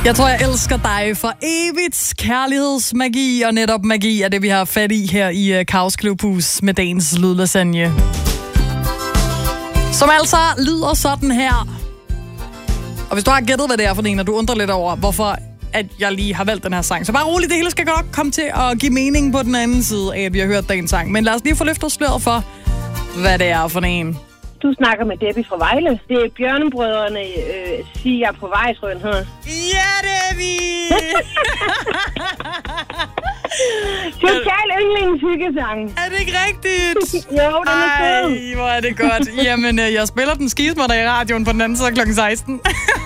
Jeg tror, jeg elsker dig for evigt. Kærlighedsmagi og netop magi er det, vi har fat i her i Kaos Klubhus med dagens lydlasagne. Som altså lyder sådan her. Og hvis du har gættet, hvad det er for en, og du undrer lidt over, hvorfor at jeg lige har valgt den her sang, så bare roligt, det hele skal godt komme til at give mening på den anden side af, at vi har hørt dagens sang. Men lad os lige få løftet sløret for, hvad det er for en. Du snakker med Debbie fra Vejle. Det er Bjørnebrødrene, siger jeg på vej, tror jeg, den hedder. Ja, Debbie! Total yndlingshyggesang. Er det ikke rigtigt? Jo, den er fed. Ej, hvor er det godt. Jamen, jeg spiller den skismåtter i radioen på den anden side kl. 16.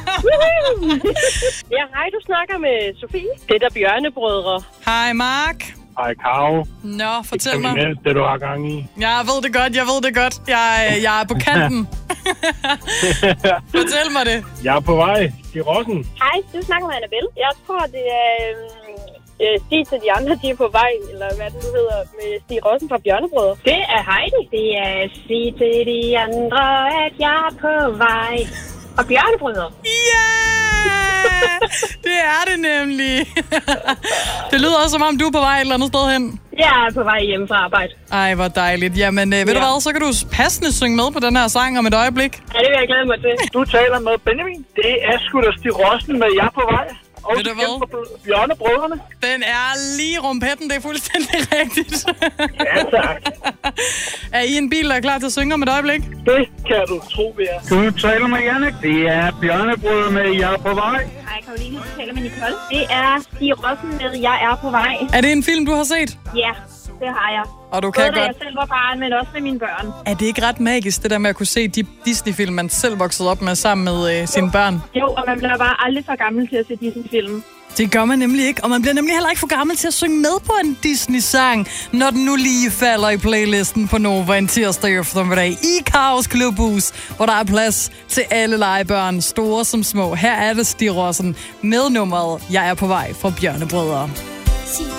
Ja, hej, du snakker med Sofie. Det er der Bjørnebrødre. Hej, Mark. Hej, Karo. Nå, fortæl mig. Det du har gang i. Jeg ved det godt. Jeg er på kanten. Fortæl mig det. Jeg er på vej til Rossen. Hej, du snakker med Annabelle. Jeg tror, det er Stig til de andre, de er på vej, eller hvad det nu hedder, med Stig Rossen fra Bjørnebrødre. Det er Heidi. Det er Stig til de andre, at jeg er på vej. Og Bjørnebrødre. Ja! Det er det nemlig. Det lyder også, som om du er på vej et eller andet sted hen. Jeg er på vej hjem fra arbejde. Ej, hvor dejligt. Jamen, ved du hvad, så kan du passende synge med på den her sang om et øjeblik. Ja, det vil jeg glæde mig til. Du taler med Benjamin. Det er sgu da Stig Rossen med Jeg på vej. Og ved du hvad? Bjørnebrødrene. Den er lige rumpetten, det er fuldstændig rigtigt. Ja, tak. Er I en bil, der er klar til at synge om et øjeblik? Det kan du tro, vi er. Du taler med Jannik. Det er Bjørnebrødrene med Jeg på vej. Hej Karoline, du taler med Nicole. Det er Stig Rossen med Jeg er på vej. Er det en film, du har set? Ja, det har jeg. Og du kan både godt. da jeg selv var barn, men også med mine børn. Er det ikke ret magisk, det der med at kunne se de Disney-film, man selv voksede op med sammen med sine børn? Jo, og man bliver bare aldrig for gammel til at se Disney-film. Det gør man nemlig ikke, og man bliver nemlig heller ikke for gammel til at synge med på en Disney-sang, når den nu lige falder i playlisten på Nova en tirsdag eftermiddag i Kaos Klubhus, hvor der er plads til alle legebørn, store som små. Her er det Stig Rossen med nummeret Jeg er på vej fra Bjørnebrødre.